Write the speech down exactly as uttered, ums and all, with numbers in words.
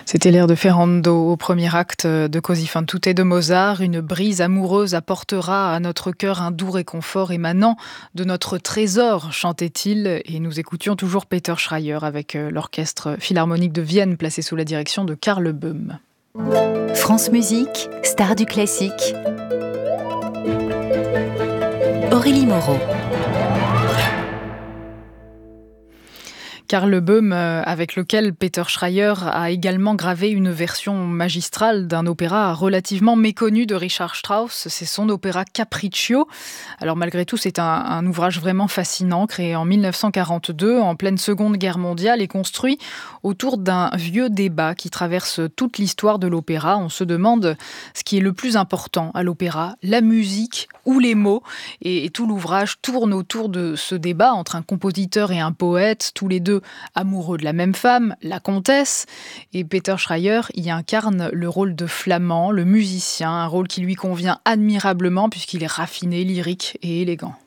C'était l'air de Ferrando au premier acte de Così fan tutte de Mozart. Une brise amoureuse apportera à notre cœur un doux réconfort émanant de notre trésor, chantait-il. Et nous écoutions toujours Peter Schreier avec l'orchestre philharmonique de Vienne placé sous la direction de Karl Böhm. France Musique, star du classique. Aurélie Moreau. Karl Böhm, avec lequel Peter Schreier a également gravé une version magistrale d'un opéra relativement méconnu de Richard Strauss. C'est son opéra Capriccio. Alors malgré tout, c'est un, un ouvrage vraiment fascinant, créé en dix-neuf cent quarante-deux, en pleine Seconde Guerre mondiale, et construit autour d'un vieux débat qui traverse toute l'histoire de l'opéra. On se demande ce qui est le plus important à l'opéra, la musique ou les mots. Et, et tout l'ouvrage tourne autour de ce débat entre un compositeur et un poète, tous les deux amoureux de la même femme, la comtesse, et Peter Schreier y incarne le rôle de flamand, le musicien, un rôle qui lui convient admirablement puisqu'il est raffiné, lyrique et élégant.